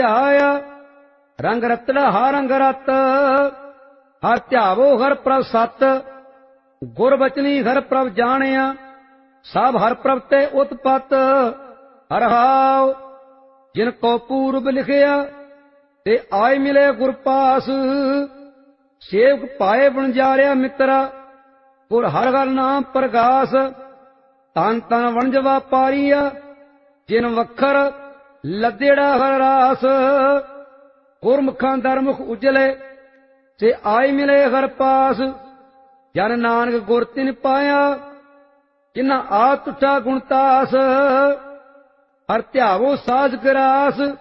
ਆਇਆ ਰੰਗ ਰਤੜਾ ਹਰ ਰੰਗ ਰਤ ਹਰ ਧਿਆਵੋ ਹਰ ਪ੍ਰਭ ਸਤ ਗੁਰ ਬਚਨੀ ਹਰ ਪ੍ਰਭ ਜਾਣਿਆ ਸਭ ਹਰ ਪ੍ਰਭ ਤੇ ਉਤਪਤ ਹਰ ਹਾਉ ਜਿਨ ਕੋ ਪੂਰਬ ਲਿਖਿਆ ਤੇ ਆਏ ਮਿਲੇ ਗੁਰ ਪਾਸ ਸੇਵਕ ਪਾਏ ਬਣਜਾਰਿਆ ਮਿੱਤਰਾ ਗੁਰ ਹਰ ਹਰ ਨਾਮ ਪ੍ਰਗਾਸ ਤਨ ਤਨ ਵਣਜ ਵਾਪਾਰੀਆ ਜਿਨ ਵਖਰ ਲੱਦੇੜਾ ਹਰ ਰਾਸ ਗੁਰਮੁਖਾਂ ਦਰਮੁਖ ਉਜਲੇ ਤੇ ਆਏ ਮਿਲੇ ਹਰ ਪਾਸ ਜਨ ਨਾਨਕ ਗੁਰ ਤਿਨ ਪਾਇਆ ਜਿਨ੍ਹਾਂ ਆ ਤੁਠਾ ਗੁਣਤਾਸ ਹਰ ਧਿਆਵੋ ਸਾਜ ਗਰਾਸ